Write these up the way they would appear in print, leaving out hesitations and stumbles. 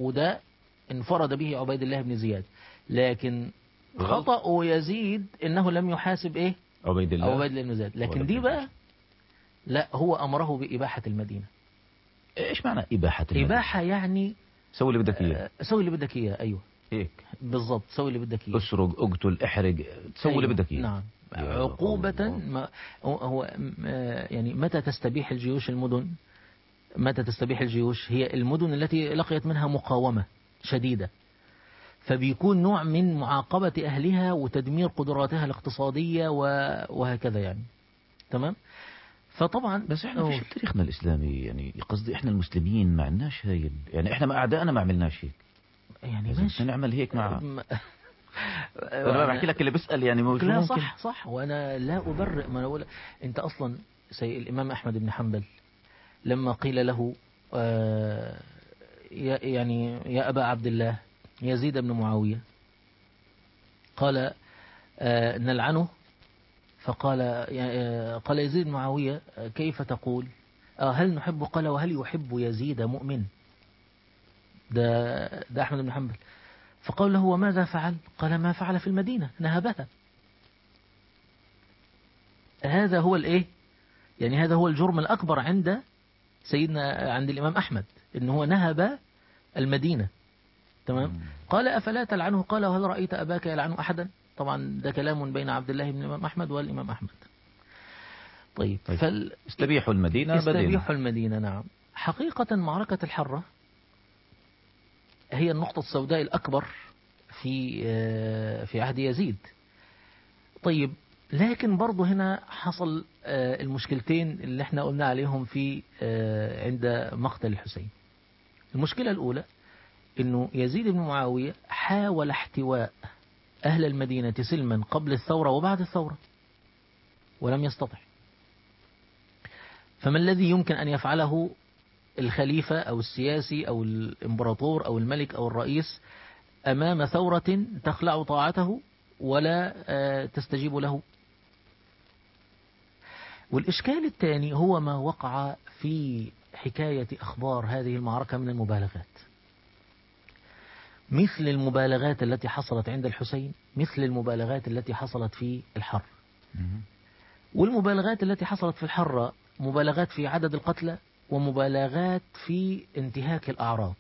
وده انفرد به عبيد الله بن زياد، لكن خطأ يزيد انه لم يحاسب ايه عبيد الله بن زياد، لكن دي بقى لا، هو امره بإباحة المدينة. ايش معنى إباحة المدينة؟ إباحة يعني سوي اللي بدك اياه. سوي اللي بدك اياه، ايوه هيك بالضبط، سوي اللي بدك اياه. اسرق، اقتل، احرق، تسوي اللي بدك اياه. نعم. عقوبة ما هو يعني متى تستبيح الجيوش المدن؟ متى تستبيح الجيوش؟ هي المدن التي لقيت منها مقاومة شديدة، فبيكون نوع من معاقبة أهلها وتدمير قدراتها الاقتصادية وهكذا يعني. تمام. فطبعا بس احنا في تاريخنا الإسلامي يعني قصدي احنا المسلمين ما عندناش هاي يعني احنا مع أعدائنا ما عملناش هيك يعني ماشي نعمل هيك مع انا بحكي لك اللي بسأل يعني مش لا ممكن. صح وانا لا ابرئ، ما اقول انت اصلا الامام احمد بن حنبل لما قيل له يعني يا ابا عبد الله يزيد بن معاوية، قال نلعنه، فقال قال يزيد بن معاوية كيف تقول هل نحب؟ قال وهل يحب يزيد مؤمن؟ ده أحمد بن حنبل. فقال له وماذا فعل؟ قال ما فعل في المدينة، نهبها. هذا هو الايه يعني هذا هو الجرم الأكبر عند سيدنا، عند الإمام أحمد، إن هو نهب المدينة. تمام. قال أفلا تلعنه؟ قال وهل رأيت أباك يلعن أحدا؟ طبعا ده كلام بين عبد الله بن الإمام أحمد والإمام أحمد. طيب استبيحوا المدينة استبيحوا المدينة. نعم. حقيقة معركة الحرة هي النقطة السوداء الأكبر في عهد يزيد. طيب لكن برضه هنا حصل المشكلتين اللي احنا قلنا عليهم في عند مقتل الحسين. المشكلة الأولى انه يزيد بن معاوية حاول احتواء أهل المدينة سلما قبل الثورة وبعد الثورة ولم يستطع. فما الذي يمكن أن يفعله الخليفة أو السياسي أو الإمبراطور أو الملك أو الرئيس أمام ثورة تخلع طاعته ولا تستجيب له؟ والإشكال الثاني هو ما وقع في حكاية أخبار هذه المعركة من المبالغات، مثل المبالغات التي حصلت عند الحسين، مثل المبالغات التي حصلت في الحر. والمبالغات التي حصلت في الحر مبالغات في عدد القتلى ومبالغات في انتهاك الأعراض.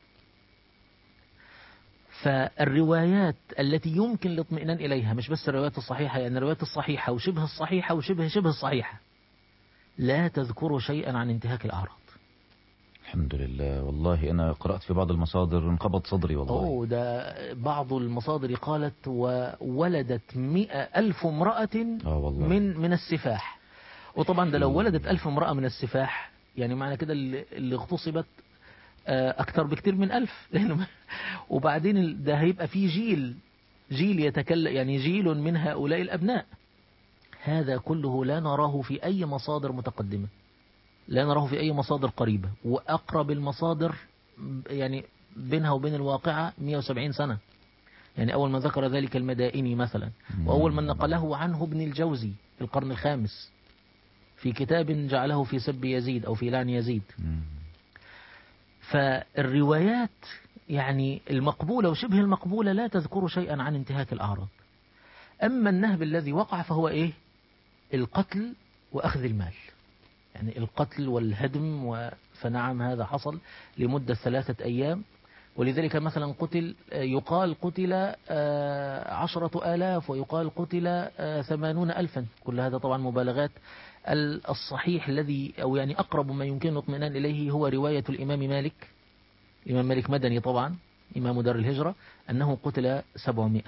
فالروايات التي يمكن الاطمئنان إليها مش بس الروايات الصحيحة، يعني الروايات الصحيحة وشبه الصحيحة وشبه الصحيحة لا تذكر شيئا عن انتهاك الأعراض. الحمد لله. والله أنا قرأت في بعض المصادر انقبض صدري والله. ده بعض المصادر قالت وولدت 100,000 امرأة من السفاح. وطبعا ده لو ولدت 1000 امرأة من السفاح يعني معنى كده اللي اغتصبت أكثر بكتير من 1000 لأنه وبعدين ده هيبقى فيه جيل يتكلم، يعني جيل من هؤلاء الأبناء. هذا كله لا نراه في أي مصادر متقدمة، لا نراه في أي مصادر قريبة، وأقرب المصادر يعني بينها وبين الواقعة 170 سنة. يعني أول ما ذكر ذلك المدائني مثلا، وأول من نقله عنه ابن الجوزي في القرن الخامس في كتاب جعله في سب يزيد أو في لعن يزيد. فالروايات يعني المقبولة وشبه المقبولة لا تذكر شيئا عن انتهاك الأعراض. أما النهب الذي وقع فهو إيه؟ القتل وأخذ المال، يعني القتل والهدم فنعم هذا حصل لمدة 3 أيام. ولذلك مثلا يقال قتل 10,000 ويقال قتل 80,000. كل هذا طبعا مبالغات. الصحيح الذي أو يعني أقرب ما يمكن الاطمئنان إليه هو رواية الإمام مالك، الإمام مالك مدني طبعا إمام دار الهجرة، أنه قتل 700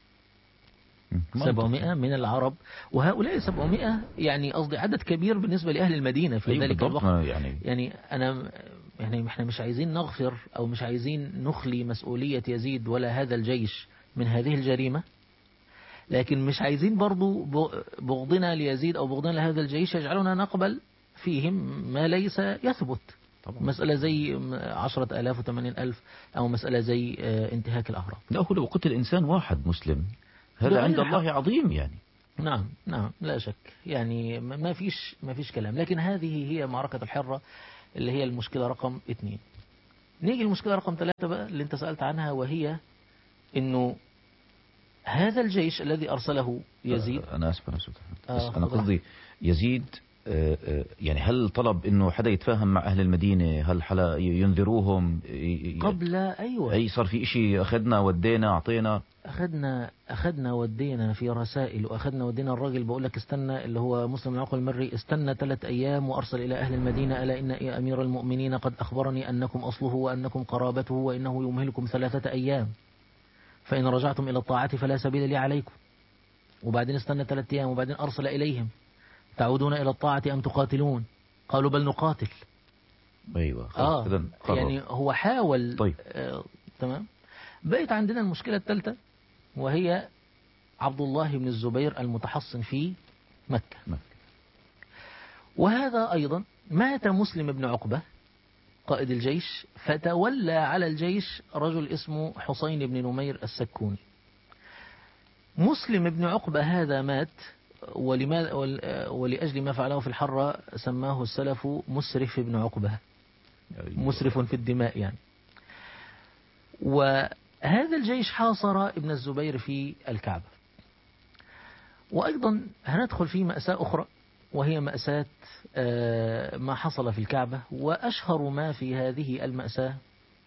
من العرب. وهؤلاء 700 يعني قصدي عدد كبير بالنسبة لأهل المدينة في ذلك الوقت. يعني احنا مش عايزين نغفر أو مش عايزين نخلي مسؤولية يزيد ولا هذا الجيش من هذه الجريمة، لكن مش عايزين برضو بغضنا ليزيد أو بغضنا لهذا الجيش يجعلنا نقبل فيهم ما ليس يثبت. طبعا. مسألة زي 10,000 و80,000 أو مسألة زي انتهاك الأعراض. لا هو لو قتل إنسان واحد مسلم هذا عند الله عظيم يعني. نعم لا شك، يعني ما فيش كلام. لكن هذه هي معركة الحرة اللي هي المشكلة رقم 2. نيجي المشكلة رقم 3 بقى اللي انت سألت عنها، وهي انه هذا الجيش الذي أرسله يزيد. أنا أسف بس أنا قصدي يزيد يعني هل طلب إنه حدا يتفاهم مع أهل المدينة؟ هل حلا ينذروهم قبل؟ أيوة، أي صار في إشي أخذنا ودينا أعطينا؟ أخذنا ودينا في رسائل، وأخذنا ودينا. الراجل بقول لك استنى، اللي هو مسلم بن عقبة المري، استنى 3 أيام وأرسل إلى أهل المدينة: ألا إن أمير المؤمنين قد أخبرني أنكم أصله وأنكم قرابته وإنه يمهلكم 3 أيام، فإن رجعتم إلى الطاعة فلا سبيل لي عليكم. وبعدين استنى 3 أيام، وبعدين أرسل إليهم: تعودون إلى الطاعة أم تقاتلون؟ قالوا بل نقاتل. أيوة يعني هو حاول. طيب. تمام. بقيت عندنا المشكلة الثالثة، وهي عبد الله بن الزبير المتحصن في مكة. وهذا أيضا مات مسلم بن عقبة قائد الجيش، فتولى على الجيش رجل اسمه حسين بن نمير السكوني. مسلم بن عقبة هذا مات، ولأجل ما فعله في الحرة سماه السلف مسرف بن عقبة، مسرف في الدماء يعني. وهذا الجيش حاصر ابن الزبير في الكعبة. وأيضا هندخل في مأساة أخرى، وهي مأساة ما حصل في الكعبة. وأشهر ما في هذه المأساة،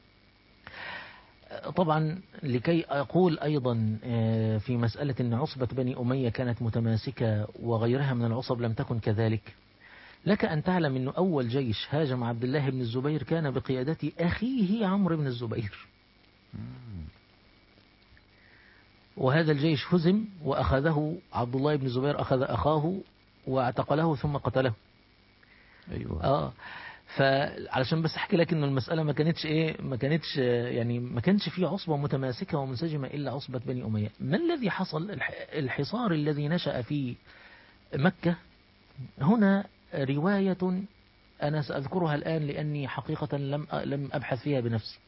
طبعا لكي أقول أيضا في مسألة أن عصبة بني أمية كانت متماسكة وغيرها من العصب لم تكن كذلك، لك أن تعلم أن أول جيش هاجم عبد الله بن الزبير كان بقيادة أخيه عمرو بن الزبير. وهذا الجيش هزم، وأخذه عبد الله بن الزبير، أخذ أخاه واعتقله ثم قتله. أيوة. فعلشان بس احكي لك انه المسألة ما كانش في عصبة متماسكة ومنسجمة الا عصبة بني أمية. ما الذي حصل؟ الحصار الذي نشأ في مكة. هنا رواية انا سأذكرها الآن لاني حقيقة لم ابحث فيها بنفسي.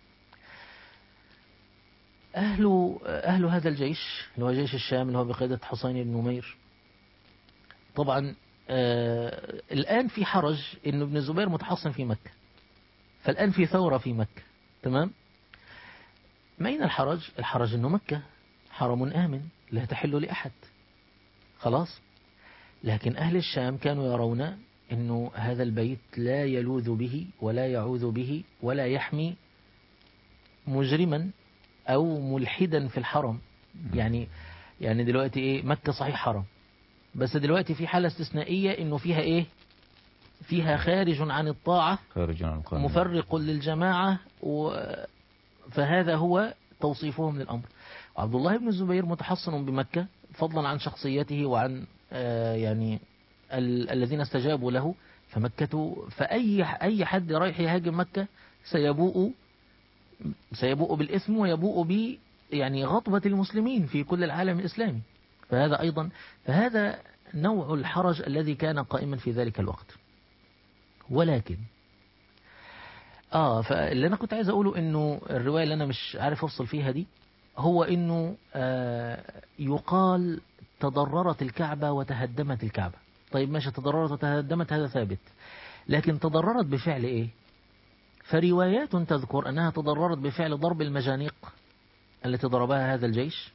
اهل هذا الجيش اللي هو جيش الشام اللي هو بقيادة حسين بن نمير، طبعا الآن في حرج إنه ابن الزبير متحصن في مكة، فالآن في ثورة في مكة. تمام. ما أين الحرج؟ الحرج إنه مكة حرم آمن لا تحل لأحد، خلاص. لكن أهل الشام كانوا يرون إنه هذا البيت لا يلوذ به ولا يعوذ به ولا يحمي مجرما أو ملحدا في الحرم. يعني دلوقتي إيه، مكة صحيح حرم، بس دلوقتي في حالة استثنائية انه فيها ايه، فيها خارج عن الطاعة، خارج عن القانون، مفرق للجماعة. فهذا هو توصيفهم للأمر. عبد الله بن الزبير متحصن بمكة فضلا عن شخصيته وعن يعني الذين استجابوا له. فمكة، فأي حد رايح يهاجم مكة سيبوء بالإثم ويبوء ب يعني غضبة المسلمين في كل العالم الإسلامي. فهذا نوع الحرج الذي كان قائما في ذلك الوقت. ولكن فاللي أنا كنت عايز أقوله إنه الرواية اللي أنا مش عارف أفصل فيها دي، هو إنه يقال تضررت الكعبة وتهدمت الكعبة. طيب ماشي، تضررت وتهدمت هذا ثابت، لكن تضررت بفعل إيه؟ فروايات تذكر أنها تضررت بفعل ضرب المجانيق التي ضربها هذا الجيش،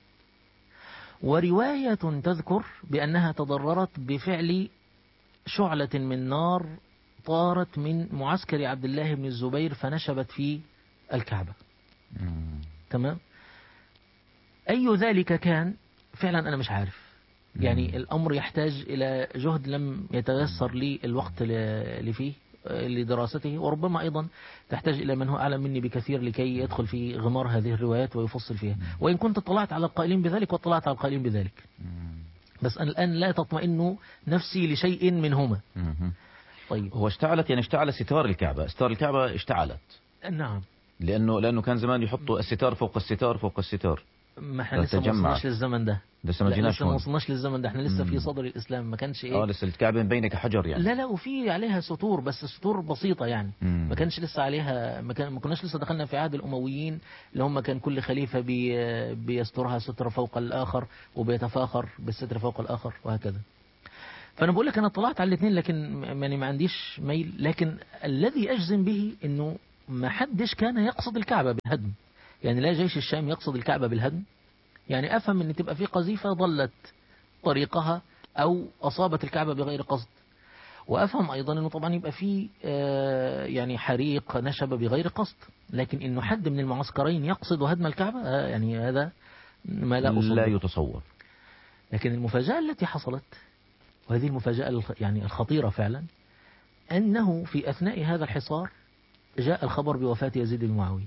ورواية تذكر بأنها تضررت بفعل شعلة من نار طارت من معسكر عبد الله بن الزبير فنشبت في الكعبة. تمام. أي ذلك كان فعلا أنا مش عارف. يعني الأمر يحتاج إلى جهد لم يتيسر لي الوقت اللي فيه لدراسته، وربما أيضا تحتاج إلى من هو أعلم مني بكثير لكي يدخل في غمار هذه الروايات ويفصل فيها. وإن كنت اطلعت على القائلين بذلك واطلعت على القائلين بذلك، بس أنا الآن لا تطمئن نفسي لشيء منهما. طيب، هو اشتعلت، يعني اشتعل ستار الكعبة، ستار الكعبة اشتعلت. نعم. لأنه كان زمان يحطوا الستار فوق الستار فوق الستار. ما احنا لسه ما وصلناش للزمن ده. لسه ما وصلناش للزمن ده، احنا لسه في صدر الإسلام، ما كانش ايه. لسه الكعبة مبينة كحجر يعني. لا وفي عليها سطور، بس سطور بسيطة يعني. ما كانش لسه عليها، ما كناش لسه دخلنا في عهد الأمويين اللي هم كان كل خليفة بيسترها ستر فوق الآخر وبيتفاخر بالستر فوق الآخر وهكذا. فأنا بقول لك أنا طلعت على الاثنين، لكن يعني ما عنديش ميل. لكن الذي أجزم به إنه ما حدش كان يقصد الكعبة بالهدم، يعني لا جيش الشام يقصد الكعبة بالهدم. يعني أفهم أن تبقى في قذيفة ضلت طريقها أو أصابت الكعبة بغير قصد، وأفهم أيضا أنه طبعا يبقى في يعني حريق نشب بغير قصد، لكن أنه حد من المعسكرين يقصد هدم الكعبة يعني هذا ما لا يتصور. لكن المفاجأة التي حصلت، وهذه المفاجأة يعني الخطيرة فعلا، أنه في أثناء هذا الحصار جاء الخبر بوفاة يزيد بن معاوية.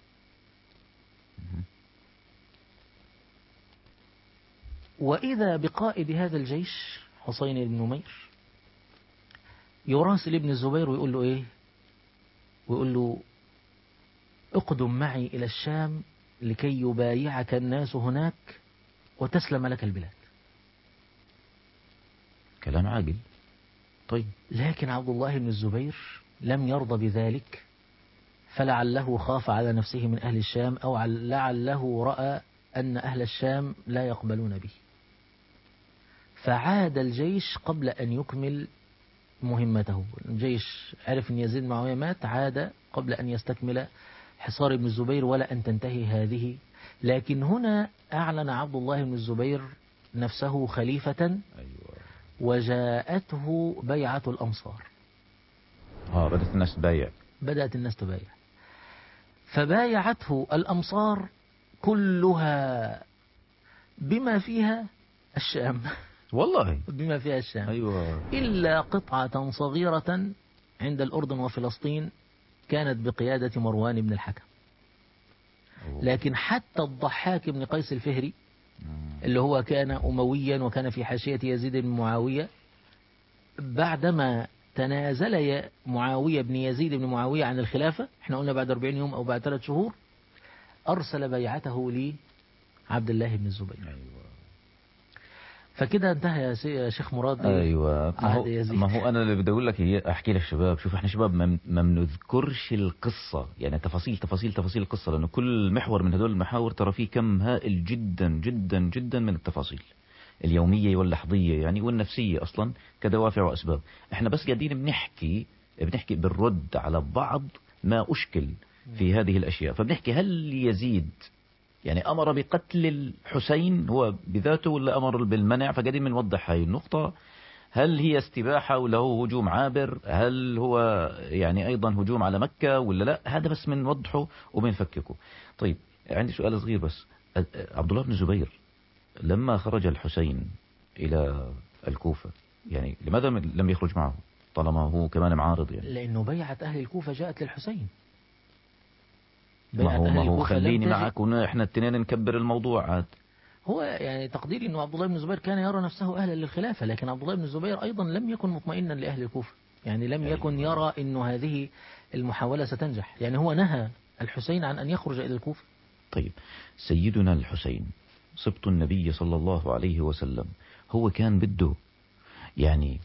وإذا بقائد هذا الجيش حسين بن نمير يراسل ابن الزبير ويقول له إيه؟ ويقول له اقدم معي إلى الشام لكي يبايعك الناس هناك وتسلم لك البلاد. كلام عاقل. طيب، لكن عبد الله بن الزبير لم يرضى بذلك، فلعله خاف على نفسه من أهل الشام، أو لعله رأى أن أهل الشام لا يقبلون به، فعاد الجيش قبل أن يكمل مهمته. الجيش عرف أن يزيد معاوية مات، عاد قبل أن يستكمل حصار ابن الزبير ولا أن تنتهي هذه. لكن هنا أعلن عبد الله بن الزبير نفسه خليفة، وجاءته بيعة الأمصار. بدأت الناس تبايع، فبايعته الأمصار كلها بما فيها الشام. والله بما فيها الشام. أيوة. إلا قطعة صغيرة عند الأردن وفلسطين كانت بقيادة مروان بن الحكم. لكن حتى الضحاك بن قيس الفهري اللي هو كان أمويا وكان في حاشية يزيد بن معاوية، بعدما تنازل معاوية بن يزيد بن معاوية عن الخلافة، احنا قلنا بعد 40 يوم أو بعد 3 شهور، أرسل بيعته لعبد الله بن الزبير. أيوة. فكده انتهى يا شيخ مراد. أيوة. ما هو أنا اللي بدي أقول لك أحكي للشباب. شوف احنا شباب ما بنذكرش القصة، يعني تفاصيل القصة، لأنه كل محور من هذول المحاور ترى فيه كم هائل جدا جدا جدا من التفاصيل اليومية واللحظية يعني والنفسية أصلا كدوافع وأسباب. احنا بس قاعدين بنحكي بالرد على بعض ما أشكل في هذه الأشياء. فبنحكي هل يزيد يعني أمر بقتل الحسين هو بذاته ولا أمر بالمنع؟ فقاعدين بنوضح هاي النقطة. هل هي استباحة ولا هو هجوم عابر؟ هل هو يعني أيضا هجوم على مكة ولا لا؟ هذا بس بنوضحه وبنفككه. طيب، عندي سؤال صغير بس. عبد الله بن الزبير لما خرج الحسين إلى الكوفة، يعني لماذا لم يخرج معه طالما هو كمان معارض؟ يعني لأنه بيعة أهل الكوفة جاءت للحسين. ما هو خليني معك ونحن الاثنين نكبر الموضوع عاد. هو يعني تقديري أنه عبد الله بن الزبير كان يرى نفسه أهلا للخلافة، لكن عبد الله بن الزبير أيضا لم يكن مطمئنا لأهل الكوفة، يعني لم يكن يرى أنه هذه المحاولة ستنجح. يعني هو نهى الحسين عن أن يخرج إلى الكوفة. طيب، سيدنا الحسين سبط النبي صلى الله عليه وسلم، هو كان بده يعني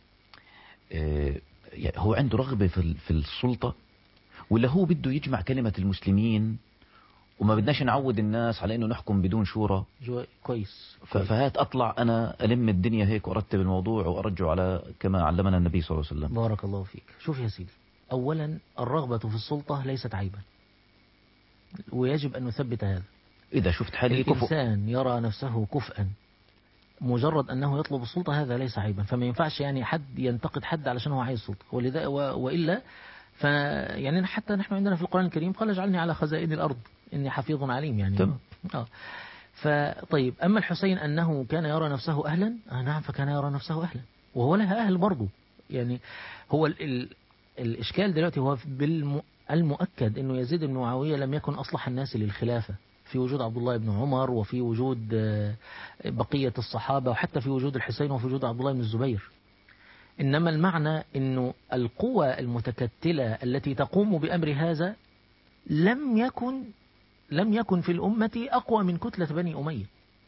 هو عنده رغبة في السلطة، ولا هو بده يجمع كلمة المسلمين وما بدناش نعود الناس على انه نحكم بدون شورى؟ كويس. فهات اطلع انا الم الدنيا هيك وارتب الموضوع وارجع على كما علمنا النبي صلى الله عليه وسلم. بارك الله فيك. شوف يا سيدي، اولا الرغبة في السلطة ليست عيبا، ويجب ان نثبت هذا. اذا شفت حالي كفء، الانسان يرى نفسه كفءا مجرد انه يطلب السلطة هذا ليس عيبا. فما ينفعش يعني حد ينتقد حد علشان هو عايز سلطة، والا يعني حتى نحن عندنا في القرآن الكريم قال اجعلني على خزائن الأرض إني حفيظ عليم يعني. فطيب، أما الحسين أنه كان يرى نفسه أهلا، نعم، فكان يرى نفسه أهلا وهو لها أهل برضه. يعني هو الإشكال دلوقتي هو المؤكد أنه يزيد بن معاوية لم يكن أصلح الناس للخلافة في وجود عبد الله بن عمر وفي وجود بقية الصحابة وحتى في وجود الحسين وفي وجود عبد الله بن الزبير. إنما المعنى أنه القوى المتكتلة التي تقوم بأمر هذا لم يكن في الأمة أقوى من كتلة بني أمية.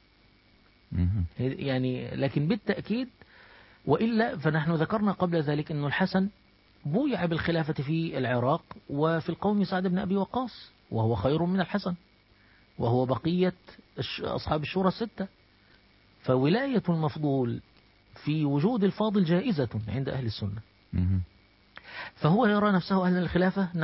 يعني لكن بالتأكيد، وإلا فنحن ذكرنا قبل ذلك أن الحسن بويع بالخلافة في العراق وفي القوم سعد بن أبي وقاص، وهو خير من الحسن وهو بقية أصحاب الشورى الستة. فولاية المفضول في وجود الفاضل جائزة عند أهل السنة. فهو يرى نفسه أهل الخلافة، نعم،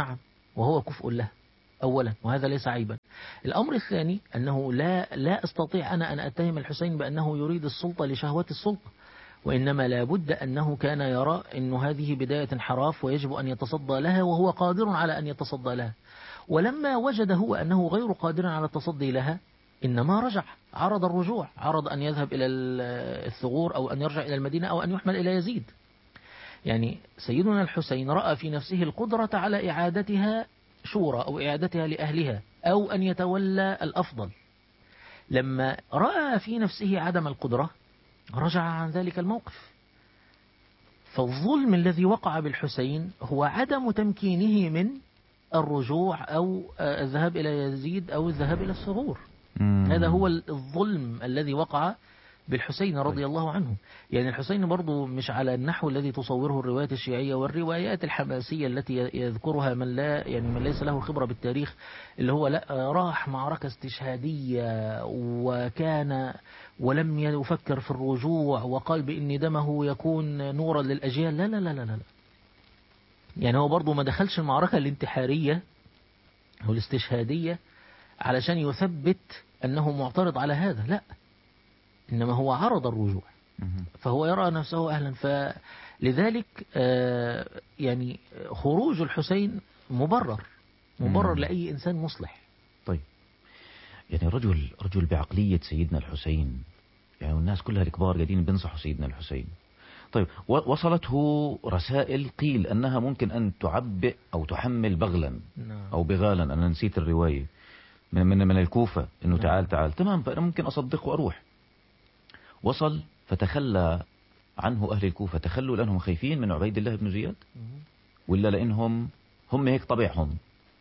وهو كفء له أولا، وهذا ليس عيبا. الأمر الثاني أنه لا أستطيع أنا أن أتهم الحسين بأنه يريد السلطة لشهوات السلطة، وإنما لابد أنه كان يرى أن هذه بداية انحراف ويجب أن يتصدى لها، وهو قادر على أن يتصدى لها. ولما وجد هو أنه غير قادر على التصدي لها إنما رجع، عرض الرجوع، عرض أن يذهب إلى الثغور أو أن يرجع إلى المدينة أو أن يحمل إلى يزيد. يعني سيدنا الحسين رأى في نفسه القدرة على إعادتها شورى أو إعادتها لأهلها أو أن يتولى الأفضل. لما رأى في نفسه عدم القدرة رجع عن ذلك الموقف. فالظلم الذي وقع بالحسين هو عدم تمكينه من الرجوع أو الذهاب إلى يزيد أو الذهاب إلى الثغور. هذا هو الظلم الذي وقع بالحسين رضي الله عنه. يعني الحسين برضو مش على النحو الذي تصوره الروايات الشيعية والروايات الحماسية التي يذكرها من ليس له خبرة بالتاريخ، اللي هو لا راح معركة استشهادية وكان ولم يفكر في الرجوع وقال بإن دمه يكون نورا للأجيال. لا لا لا لا لا. يعني هو برضو ما دخلش المعركة الانتحارية أو الاستشهادية علشان يثبت أنه معترض على هذا، لا، إنما هو عرض الرجوع، فهو يرى نفسه أهلا. فلذلك يعني خروج الحسين مبرر لأي إنسان مصلح. طيب، يعني رجل بعقلية سيدنا الحسين، يعني الناس كلها الكبار قاعدين بينصحوا سيدنا الحسين. طيب، وصلته رسائل قيل أنها ممكن أن تعبئ أو تحمل بغلا أو بغالا، أنا نسيت الرواية، من الكوفة إنه تعال تمام، فأنا ممكن أصدق وأروح. وصل فتخلى عنه أهل الكوفة، تخلوا لأنهم خايفين من عبيد الله بن زياد، ولا لأنهم هم هيك طبيعهم،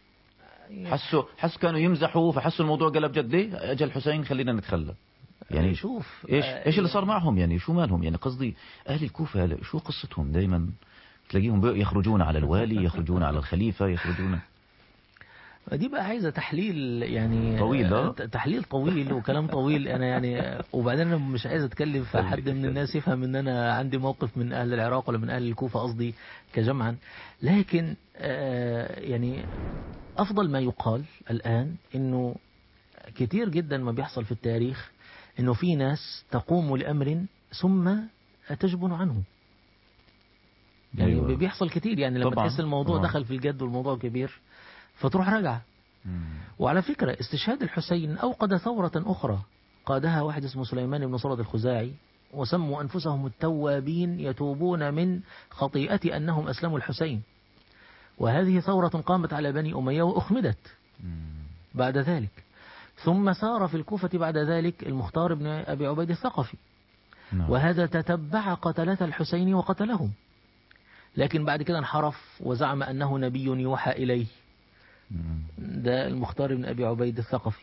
حسوا كانوا يمزحوا فحسوا الموضوع قلب جدي، أجل حسين خلينا نتخلى. يعني شوف إيش اللي صار معهم؟ يعني شو مالهم؟ يعني قصدي أهل الكوفة شو قصتهم؟ دايما تلاقيهم يخرجون على الوالي، يخرجون على الخليفة، يخرجون. دي بقى عايزة تحليل يعني طويل، تحليل طويل وكلام طويل. أنا يعني وبعدين أنا مش عايز أتكلم فحد من الناس يفهم إن أنا عندي موقف من أهل العراق ولا من أهل الكوفة، قصدي كجمعا. لكن يعني أفضل ما يقال الآن إنه كتير جدا ما بيحصل في التاريخ إنه في ناس تقوم لأمر ثم تجبن عنه. يعني أيوة. بيحصل كتير، يعني لما تحس الموضوع دخل في الجد والموضوع كبير فتروح راجعة. وعلى فكرة استشهاد الحسين أوقد ثورة أخرى قادها واحد اسمه سليمان بن صرد الخزاعي، وسموا أنفسهم التوابين يتوبون من خطيئة أنهم أسلموا الحسين. وهذه ثورة قامت على بني أمية وأخمدت بعد ذلك. ثم سار في الكوفة بعد ذلك المختار بن أبي عبيد الثقفي، وهذا تتبع قتلة الحسين وقتلهم، لكن بعد كده انحرف وزعم أنه نبي يوحى إليه، ده المختار بن أبي عبيد الثقفي.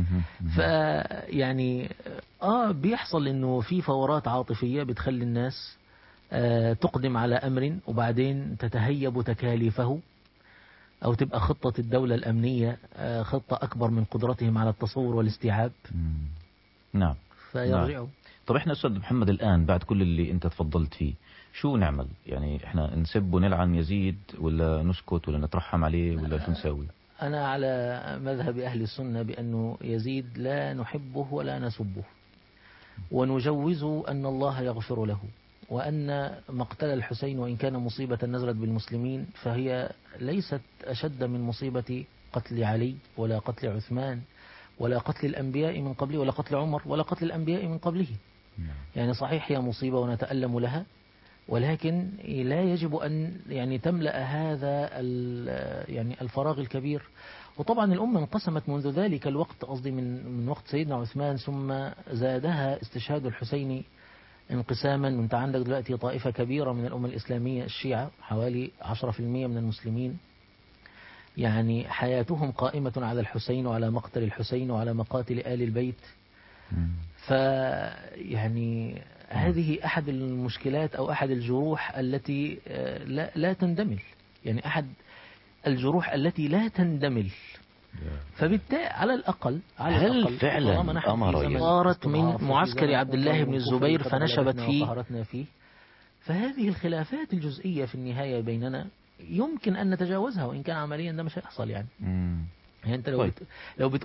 فيعني بيحصل إنه في فورات عاطفية بتخلي الناس تقدم على أمر وبعدين تتهيب تكاليفه، أو تبقى خطة الدولة الأمنية خطة أكبر من قدرتهم على التصور والاستيعاب. نعم. فيرجعوا. طب إحنا أستاذ محمد الآن بعد كل اللي أنت تفضلت فيه شو نعمل؟ يعني إحنا نسب ونلعن يزيد ولا نسكت ولا نترحم عليه ولا شو نسوي؟ أنا على مذهب أهل السنة بأنه يزيد لا نحبه ولا نسبه، ونجوز أن الله يغفر له، وأن مقتل الحسين وإن كان مصيبة نزلت بالمسلمين فهي ليست أشد من مصيبة قتل علي ولا قتل عثمان ولا قتل الأنبياء من قبله ولا قتل عمر ولا قتل الأنبياء من قبله. يعني صحيح هي مصيبة ونتألم لها، ولكن لا يجب أن يعني تملأ هذا يعني الفراغ الكبير. وطبعا الأمة انقسمت منذ ذلك الوقت، قصدي من وقت سيدنا عثمان، ثم زادها استشهاد الحسين انقساما. وانت عندك دلوقتي طائفة كبيرة من الأمة الإسلامية الشيعة، حوالي 10% من المسلمين، يعني حياتهم قائمة على الحسين وعلى مقتل الحسين وعلى مقاتل آل البيت. فيعني هذه أحد المشكلات أو أحد الجروح التي لا تندمل، يعني أحد الجروح التي لا تندمل. فبالتالي على الأقل هل فعلا صارت من معسكر عبد الله بن الزبير فنشبت فيه، فهذه الخلافات الجزئية في النهاية بيننا يمكن أن نتجاوزها، وإن كان عمليا ده مش هيحصل يعني. يعني أنت لو